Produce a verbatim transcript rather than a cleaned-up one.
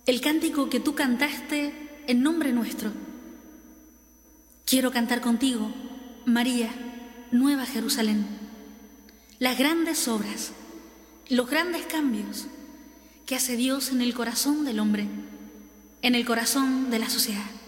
el cántico que tú cantaste en nombre nuestro. Quiero cantar contigo, María, Nueva Jerusalén, las grandes obras, los grandes cambios que hace Dios en el corazón del hombre, en el corazón de la sociedad.